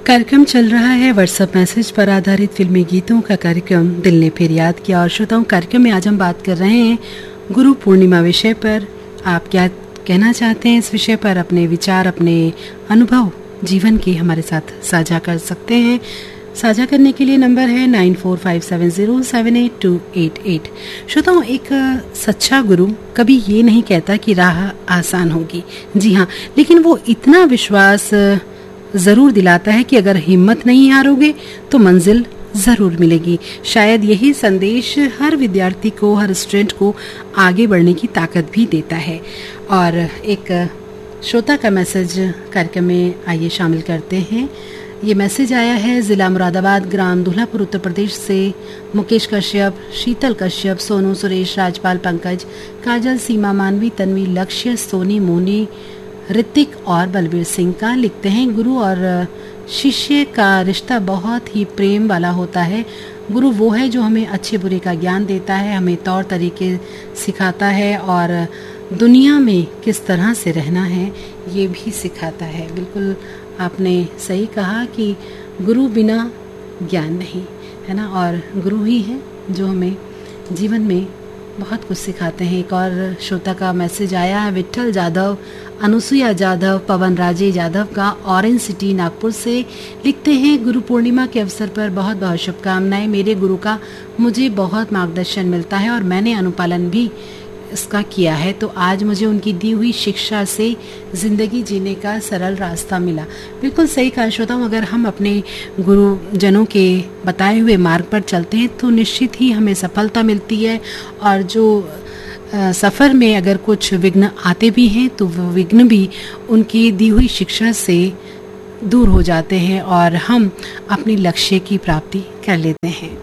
कार्यक्रम चल रहा है व्हाट्सएप मैसेज पर आधारित फिल्मी गीतों का कार्यक्रम दिल ने फिर याद किया। और श्रोताओं, कार्यक्रम में आज हम बात कर रहे हैं गुरु पूर्णिमा विषय पर। आप क्या कहना चाहते हैं इस विषय पर? अपने विचार, अपने अनुभव जीवन के हमारे साथ साझा कर सकते हैं। साझा करने के लिए नंबर है 9457078288। श्रोताओं, एक सच्चा गुरु कभी ये नहीं कहता कि राह आसान होगी, जी हाँ, लेकिन वो इतना विश्वास जरूर दिलाता है कि अगर हिम्मत नहीं हारोगे तो मंजिल जरूर मिलेगी। शायद यही संदेश हर विद्यार्थी को, हर स्टूडेंट को आगे बढ़ने की ताकत भी देता है। और एक श्रोता का मैसेज कार्यक्रम में आइए शामिल करते हैं। ये मैसेज आया है जिला मुरादाबाद, ग्राम दुल्हापुर, उत्तर प्रदेश से मुकेश कश्यप, शीतल कश्यप, सोनू, सुरेश, राजपाल, पंकज, काजल, सीमा, मानवी, तन्वी, लक्ष्य, सोनी, मोनी, ऋतिक और बलबीर सिंह का। लिखते हैं, गुरु और शिष्य का रिश्ता बहुत ही प्रेम वाला होता है। गुरु वो है जो हमें अच्छे बुरे का ज्ञान देता है, हमें तौर तरीके सिखाता है और दुनिया में किस तरह से रहना है ये भी सिखाता है। बिल्कुल आपने सही कहा कि गुरु बिना ज्ञान नहीं, है ना, और गुरु ही है जो हमें जीवन में बहुत कुछ सिखाते हैं। एक और श्रोता का मैसेज आया है, विट्ठल जाधव, अनुसुईया जाधव, पवन राजे जाधव का, ऑरेंज सिटी, नागपुर से। लिखते हैं, गुरु पूर्णिमा के अवसर पर बहुत बहुत शुभकामनाएं। मेरे गुरु का मुझे बहुत मार्गदर्शन मिलता है और मैंने अनुपालन भी इसका किया है, तो आज मुझे उनकी दी हुई शिक्षा से जिंदगी जीने का सरल रास्ता मिला। बिल्कुल सही कहा श्रोताओं, अगर हम अपने गुरुजनों के बताए हुए मार्ग पर चलते हैं तो निश्चित ही हमें सफलता मिलती है। और जो सफ़र में अगर कुछ विघ्न आते भी हैं तो वो विघ्न भी उनकी दी हुई शिक्षा से दूर हो जाते हैं और हम अपने लक्ष्य की प्राप्ति कर लेते हैं।